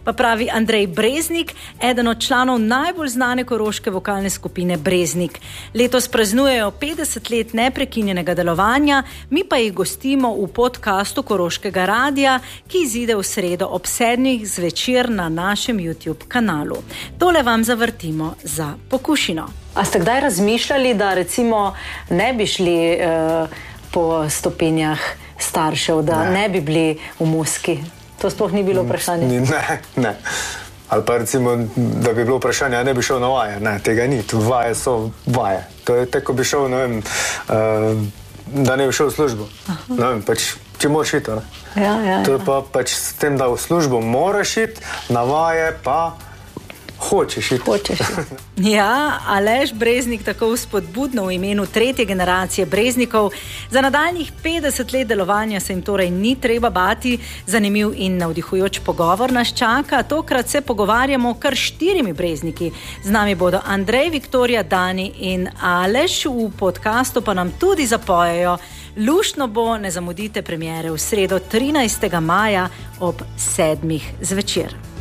pa pravi Andrej Breznik, eden od članov najbolj znane koroške vokalne skupine Breznik. Letos praznujejo 50 let neprekinjenega delovanja, mi pa jih gostimo v podcastu Koroškega radia, ki izide v sredo ob 7 zvečer na našem YouTube kanalu. Tole vam zavrtimo za pokušino. A ste kdaj razmišljali, da recimo ne bi šli po stopinjah staršev, da ne bi bili v muski? To sploh ni bilo vprašanje? Ne. Ali pa recimo, da bi bilo vprašanje, ne bi šel na vaje. Ne, tega ni. Vaje so vaje. To je tako bi šel, ne vem, da ne bi šel v službo. Ne vem, pač, če moraš iti. Ja. To je pa pač s tem, da v službo moraš iti, na vaje pa hočeš iti. Ja, Aleš Breznik tako vzpodbudno v imenu 3. generacije Breznikov. Za nadaljnjih 50 let delovanja se jim torej ni treba bati. Zanimiv in navdihujoč pogovor nas čaka. Tokrat se pogovarjamo kar 4 Brezniki. Z nami bodo Andrej, Viktorija, Dani in Aleš. V podcastu pa nam tudi zapojejo. Luštno bo, ne zamudite premiere v sredo 13. maja ob 7 zvečer.